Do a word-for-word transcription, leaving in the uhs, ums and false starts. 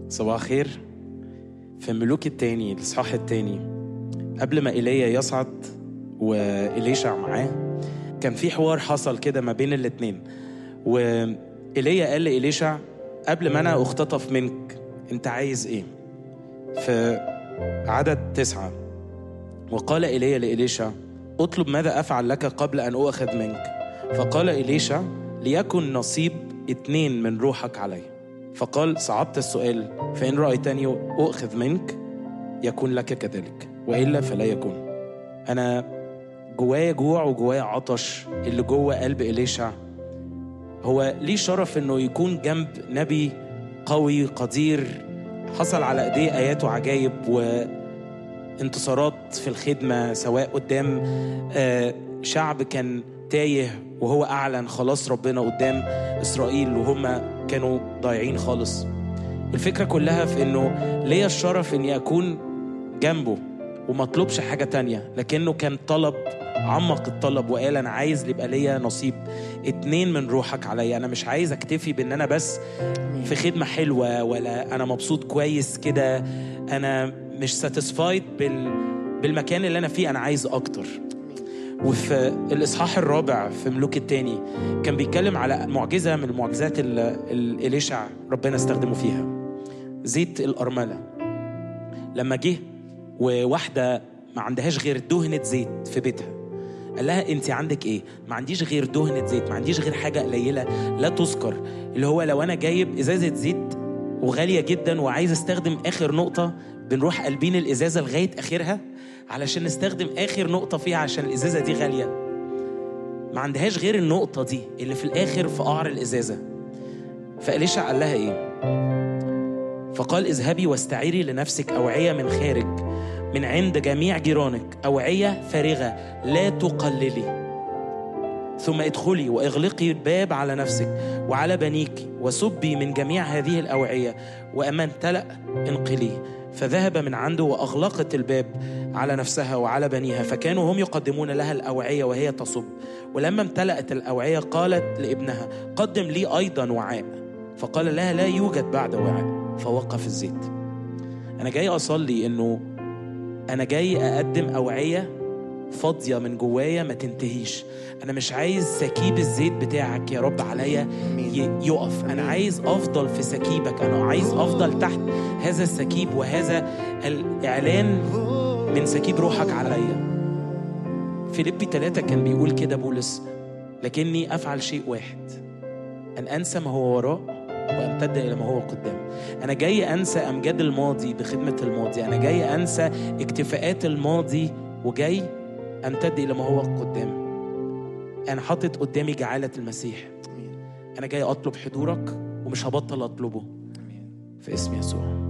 صباح خير. في ملوك التاني الإصحاح التاني قبل ما إيليا يصعد وإليشع معاه كان في حوار حصل كده ما بين الاتنين. وإيليا قال لإليشع قبل ما أنا أختطف منك أنت عايز إيه؟ في عدد تسعة وقال إيليا لإليشع أطلب ماذا أفعل لك قبل أن أؤخذ منك. فقال إليشع ليكن نصيب اتنين من روحك علي. فقال صعبت السؤال فإن رأيتني أؤخذ منك يكون لك كذلك وإلا فلا يكون. أنا جوايا جوع وجوايا عطش. اللي جوا قلب إليشع هو ليه شرف إنه يكون جنب نبي قوي قدير حصل على ايديه آيات وعجائب وانتصارات في الخدمة، سواء قدام شعب كان تايه وهو أعلن خلاص ربنا قدام إسرائيل وهم كانوا ضايعين خالص. الفكرة كلها في إنه ليا الشرف إني أكون جنبه وما طلبش حاجة تانية، لكنه كان طلب عمق الطلب وقال أنا عايز يبقى ليا نصيب اتنين من روحك عليا. أنا مش عايز أكتفي بأن أنا بس في خدمة حلوة ولا أنا مبسوط كويس كده، أنا مش ساتسفايد بال... بالمكان اللي أنا فيه، أنا عايز أكتر. وفي الإصحاح الرابع في ملوك التاني كان بيتكلم على معجزة من المعجزات اللي إليشع ربنا استخدمه فيها، زيت الأرملة. لما جه وواحدة ما عندهاش غير دهنة زيت في بيتها قال لها انت عندك ايه؟ ما عنديش غير دهنة زيت، ما عنديش غير حاجة قليلة لا تذكر، اللي هو لو انا جايب ازازة زيت وغالية جدا وعايز استخدم اخر نقطة بنروح قلبين الازازة لغاية اخرها علشان نستخدم اخر نقطة فيها عشان الازازة دي غالية. ما عندهاش غير النقطة دي اللي في الاخر في قعر الازازة. فإليشع قال لها ايه؟ فقال اذهبي واستعيري لنفسك أوعية من خارج من عند جميع جيرانك، أوعية فارغة لا تقللي، ثم ادخلي واغلقي الباب على نفسك وعلى بنيك وسبي من جميع هذه الأوعية وأما امتلأ انقلي. فذهب من عنده وأغلقت الباب على نفسها وعلى بنيها، فكانوا هم يقدمون لها الأوعية وهي تصب. ولما امتلأت الأوعية قالت لابنها قدم لي أيضا وعاء، فقال لها لا يوجد بعد وعاء، فوقف الزيت. أنا جاي أصلي إنه أنا جاي أقدم أوعية فاضية من جوايا ما تنتهيش. أنا مش عايز سكيب الزيت بتاعك يا رب عليا يقف، أنا عايز أفضل في سكيبك، أنا عايز أفضل تحت هذا السكيب وهذا الإعلان من سكيب روحك عليا. فيليبي ثلاثة كان بيقول كده بولس لكني أفعل شيء واحد أن أنسى ما هو وراء وأمتد إلى ما هو قدام. أنا جاي أنسى أمجاد الماضي بخدمة الماضي، أنا جاي أنسى اكتفاءات الماضي وجاي أمتد إلى ما هو قدام. أنا حاطط قدامي جعالة المسيح، أنا جاي أطلب حضورك ومش هبطل أطلبه في اسم يسوع.